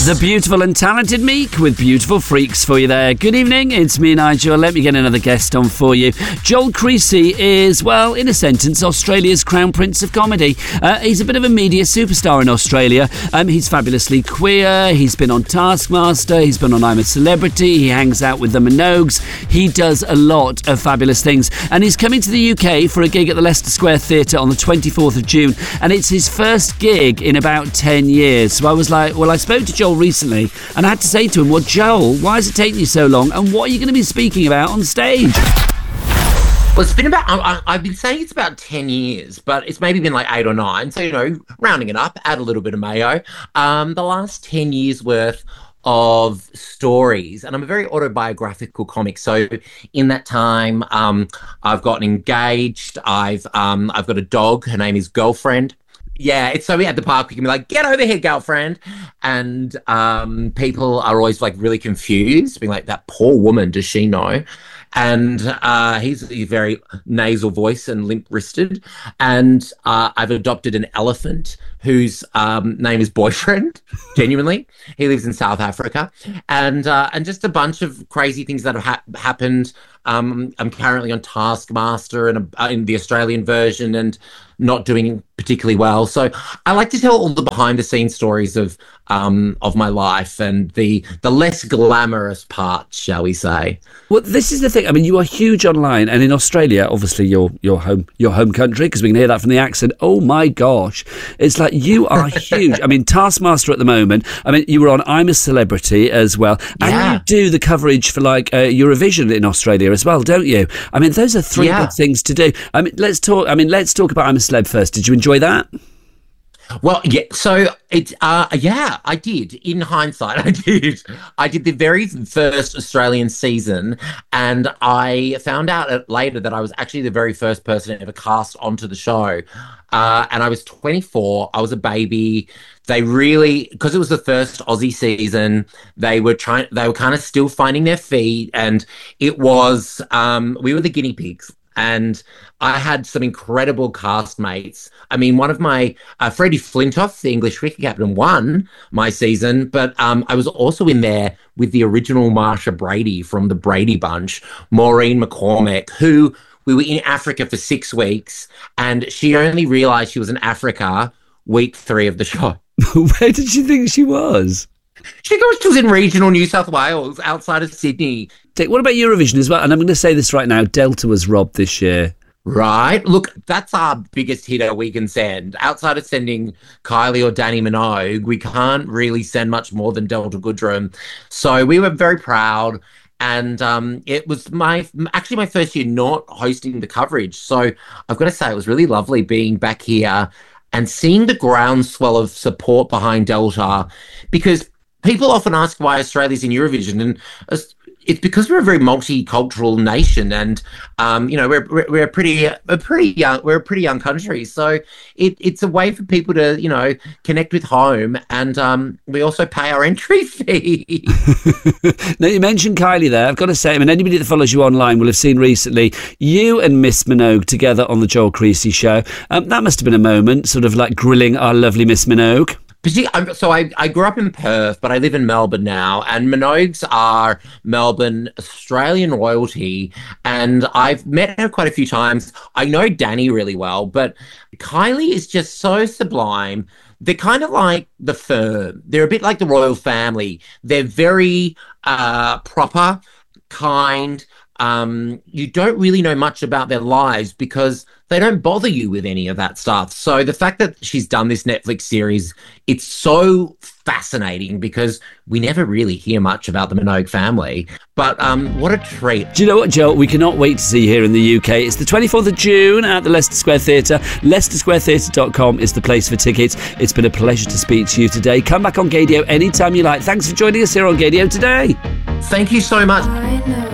The beautiful and talented Meek with Beautiful Freaks for you there. Good evening, it's me, Nigel. Let me get another guest on for you. Joel Creasy is, well, in a sentence, Australia's crown prince of comedy. He's a bit of a media superstar in Australia. He's fabulously queer. He's been on Taskmaster. He's been on I'm a Celebrity. He hangs out with the Minogues. He does a lot of fabulous things. And he's coming to the UK for a gig at the Leicester Square Theatre on the 24th of June. And it's his first gig in about 10 years. So I was like, well, I spoke to Joel recently and I had to say to him, well, Joel, why is it taking you so long and what are you going to be speaking about on stage? Well, it's been about, I've been saying it's about 10 years, but it's maybe been like 8 or 9. So, rounding it up, add a little bit of mayo. The last 10 years worth of stories, and I'm a very autobiographical comic. So in that time, I've gotten engaged. I've got a dog. Her name is Girlfriend. Yeah, it's so at the park we can be like, get over here, girlfriend. And people are always like really confused, being like, that poor woman, does she know? And he's a very nasal voice and limp-wristed. And I've adopted an elephant whose name is Boyfriend, genuinely. He lives in South Africa. And just a bunch of crazy things that have happened. I'm currently on Taskmaster and in the Australian version and not doing particularly well. So I like to tell all the behind-the-scenes stories of my life and the less glamorous parts, shall we say. Well, this is the thing. I mean, you are huge online, and in Australia, obviously your home country, because we can hear that from the accent. Oh my gosh, it's like you are huge. I mean, Taskmaster at the moment. I mean, you were on I'm a Celebrity as well, and you do the coverage for like Eurovision in Australia as well, don't you? I mean, those are three big things to do. I mean, let's talk about I'm a Celeb first. Did you enjoy that? Well, yeah. So I did. In hindsight, I did. I did the very first Australian season, and I found out later that I was actually the very first person ever cast onto the show. And I was 24. I was a baby. They really, because it was the first Aussie season, they were kind of still finding their feet, and it was we were the guinea pigs. And I had some incredible castmates. I mean, one of my, Freddie Flintoff, the English cricket captain, won my season, but I was also in there with the original Marsha Brady from the Brady Bunch, Maureen McCormack, who we were in Africa for 6 weeks, and she only realised she was in Africa week 3 of the show. Where did she think she was? She was in regional New South Wales, outside of Sydney. What about Eurovision as well? And I'm going to say this right now, Delta was robbed this year. Right. Look, that's our biggest hitter we can send. Outside of sending Kylie or Danny Minogue, we can't really send much more than Delta Goodrem. So we were very proud. And it was my first year not hosting the coverage. So I've got to say, it was really lovely being back here and seeing the groundswell of support behind Delta, because people often ask why Australia's in Eurovision, and it's because we're a very multicultural nation, and we're a pretty young country. So it's a way for people to connect with home, and we also pay our entry fee. Now, you mentioned Kylie there. I've got to say, I mean, anybody that follows you online will have seen recently you and Miss Minogue together on the Joel Creasy show. That must have been a moment, sort of like grilling our lovely Miss Minogue. So I grew up in Perth, but I live in Melbourne now, and Minogues are Melbourne Australian royalty, and I've met her quite a few times. I know Danny really well, but Kylie is just so sublime. They're kind of like the firm. They're a bit like the royal family. They're very proper, kind. You don't really know much about their lives because they don't bother you with any of that stuff. So the fact that she's done this Netflix series, it's so fascinating because we never really hear much about the Minogue family. But what a treat. Do you know what, Joel? We cannot wait to see you here in the UK. It's the 24th of June at the Leicester Square Theatre. LeicesterSquareTheatre.com is the place for tickets. It's been a pleasure to speak to you today. Come back on Gaydio anytime you like. Thanks for joining us here on Gaydio today. Thank you so much.